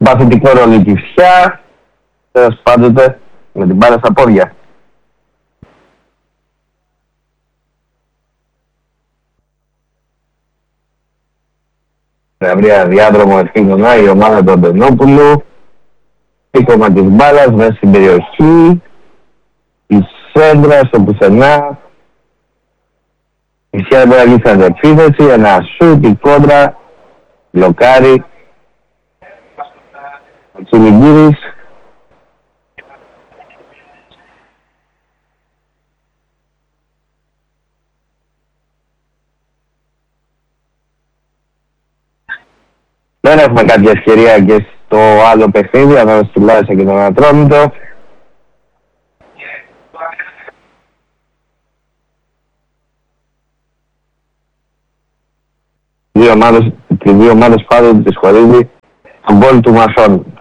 παθητικό ρόλο η Κυφσιά, τέλος πάντοτε με την μπάλα στα πόδια. Θα βρει διάδρομο ευθύνωνα η ομάδα του Αντωνόπουλου. Σήκωμα της μπάλας μέσα στην περιοχή. Η σέντρα στο πουθενά. Η Σιά δεν μπορεί να λύσει αντεπίθεση. Ένα σουτ, η κόντρα. Μπλοκάρει. Ο Τσιλιγκύρης. Δεν έχουμε κάποια ευκαιρία και στο άλλο παιχνίδι, ανάμεσα στη Λάρισα και τον Ατρόμητο. Οι δύο ομάδες πάντοτε τις χωρίζει τον πόλη του Μασόν.